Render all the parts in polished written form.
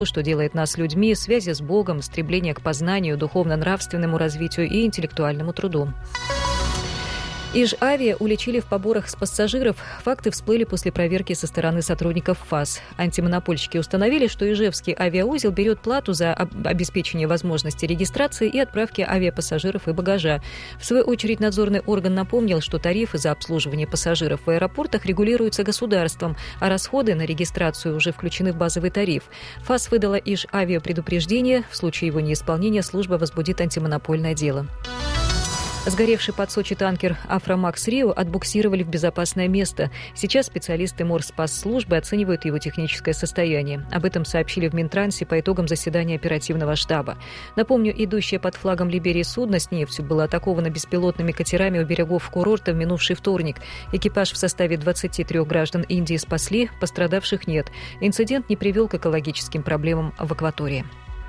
что делает нас людьми, связи с Богом, стремление к познанию, духовно-нравственному развитию и интеллектуальному труду. Иж-Авиа уличили в поборах с пассажиров. Факты всплыли после проверки со стороны сотрудников ФАС. Антимонопольщики установили, что Ижевский авиаузел берет плату за обеспечение возможности регистрации и отправки авиапассажиров и багажа. В свою очередь надзорный орган напомнил, что тарифы за обслуживание пассажиров в аэропортах регулируются государством, а расходы на регистрацию уже включены в базовый тариф. ФАС выдала Иж-Авиа предупреждение. В случае его неисполнения служба возбудит антимонопольное дело. Сгоревший под Сочи танкер «Афромакс Рио» отбуксировали в безопасное место. Сейчас специалисты морспасслужбы оценивают его техническое состояние. Об этом сообщили в Минтрансе по итогам заседания оперативного штаба. Напомню, идущее под флагом Либерии судно с нефтью было атаковано беспилотными катерами у берегов курорта в минувший вторник. Экипаж в составе 23 граждан Индии спасли, пострадавших нет. Инцидент не привел к экологическим проблемам в акватории.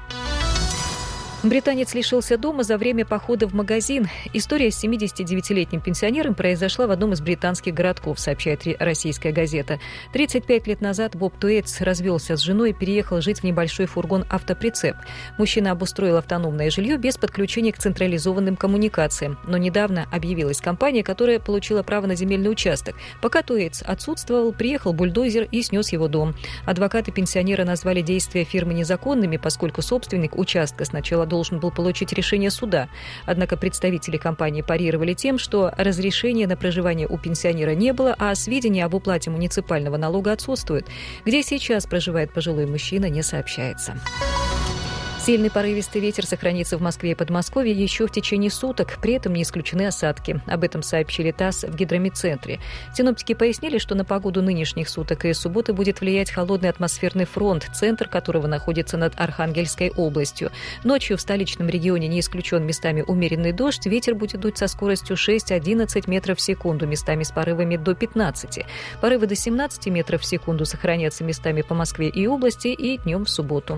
Британец лишился дома за время похода в магазин. История с 79-летним пенсионером произошла в одном из британских городков, сообщает российская газета. 35 лет назад Боб Туэйтс развелся с женой и переехал жить в небольшой фургон-автоприцеп. Мужчина обустроил автономное жилье без подключения к централизованным коммуникациям. Но недавно объявилась компания, которая получила право на земельный участок. Пока Туэйтс отсутствовал, приехал бульдозер и снес его дом. Адвокаты пенсионера назвали действия фирмы незаконными, поскольку собственник участка сначала должен был получить решение суда. Однако представители компании парировали тем, что разрешения на проживание у пенсионера не было, а сведения об уплате муниципального налога отсутствуют. Где сейчас проживает пожилой мужчина, не сообщается. Сильный порывистый ветер сохранится в Москве и Подмосковье еще в течение суток, при этом не исключены осадки. Об этом сообщили ТАСС в гидрометцентре. Синоптики пояснили, что на погоду нынешних суток и субботы будет влиять холодный атмосферный фронт, центр которого находится над Архангельской областью. Ночью в столичном регионе не исключен местами умеренный дождь, ветер будет дуть со скоростью 6-11 метров в секунду, местами с порывами до 15. Порывы до 17 метров в секунду сохранятся местами по Москве и области и днем в субботу.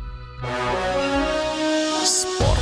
Спорт.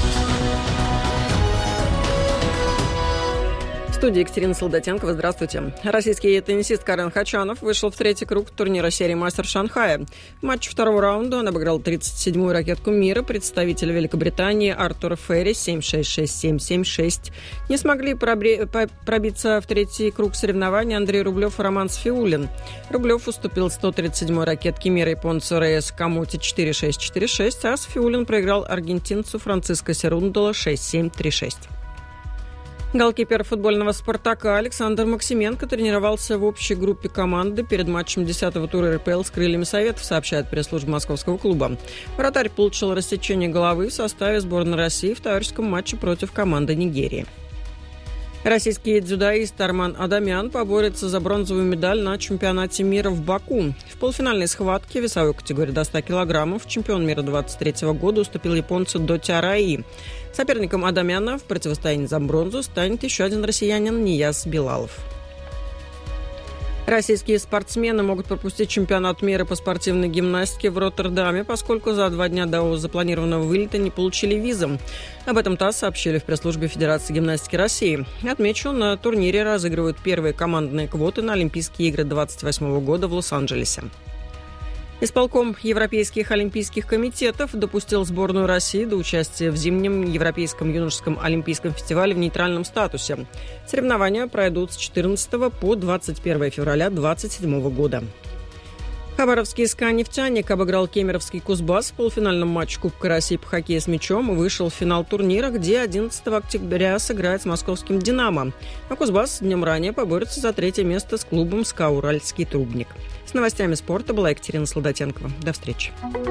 В студии Екатерина Солдатенкова. Здравствуйте. Российский теннисист Карен Хачанов вышел в третий круг турнира серии «Мастер Шанхая». В матче второго раунда он обыграл 37-ю ракетку мира, представителя Великобритании Артура Ферри 7-6, 6-7, 7-6. Не смогли пробиться в третий круг соревнований Андрей Рублев и Роман Сфиулин. Рублев уступил 137-й ракетке мира японцу Рейс Камути 4-6, 4-6, а Сфиулин проиграл аргентинцу Франциско Серундоло 6-7, 3-6. Голкипер футбольного «Спартака» Александр Максименко тренировался в общей группе команды перед матчем 10-го тура РПЛ с «Крыльями Советов», сообщает пресс-служба московского клуба. Вратарь получил рассечение головы в составе сборной России в товарищеском матче против команды Нигерии. Российский дзюдоист Арман Адамян поборется за бронзовую медаль на чемпионате мира в Баку. В полуфинальной схватке весовой категории до 100 килограммов чемпион мира 23 года уступил японцу Доти Араи. Соперником Адамяна в противостоянии за бронзу станет еще один россиянин Нияз Билалов. Российские спортсмены могут пропустить чемпионат мира по спортивной гимнастике в Роттердаме, поскольку за 2 дня до запланированного вылета не получили визы. Об этом ТАСС сообщили в пресс-службе Федерации гимнастики России. Отмечу, на турнире разыгрывают первые командные квоты на Олимпийские игры 2028 года в Лос-Анджелесе. Исполком Европейских олимпийских комитетов допустил сборную России до участия в зимнем Европейском юношеском олимпийском фестивале в нейтральном статусе. Соревнования пройдут с 14 по 21 февраля 2027 года. Хабаровский СКА «Нефтяник» обыграл кемеровский Кузбасс в полуфинальном матче Кубка России по хоккею с мячом и вышел в финал турнира, где 11 октября сыграет с московским «Динамо». А Кузбасс днем ранее поборется за 3-е место с клубом СКА «Уральский трубник». С новостями спорта была Екатерина Солдатенкова. До встречи.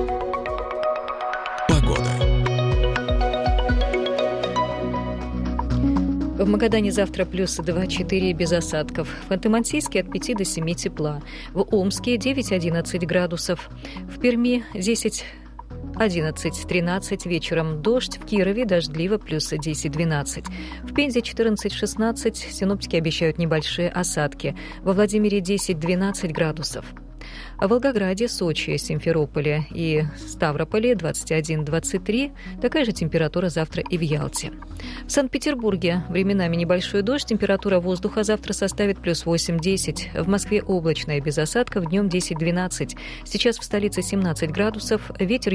Погода. В Магадане завтра плюс 2-4 без осадков. В Ханты-Мансийске от 5 до 7 тепла. В Омске 9-11 градусов. В Перми 10-11-13 вечером дождь. В Кирове дождливо плюс 10-12. В Пензе 14-16. Синоптики обещают небольшие осадки. Во Владимире 10-12 градусов. А в Волгограде, Сочи, Симферополе и Ставрополе 21-23. Такая же температура завтра и в Ялте. В Санкт-Петербурге временами небольшой дождь. Температура воздуха завтра составит плюс 8-10. В Москве облачно и без осадков, днем 10-12. Сейчас в столице 17 градусов. Ветер